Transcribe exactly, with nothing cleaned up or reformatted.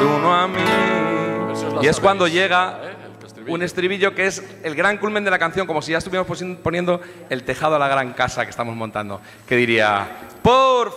tú no a mí. si os la Y es sabéis, cuando llega ¿eh? El estribillo. un estribillo que es el gran culmen de la canción, como si ya estuviéramos poniendo el tejado a la gran casa que estamos montando. Que diría, por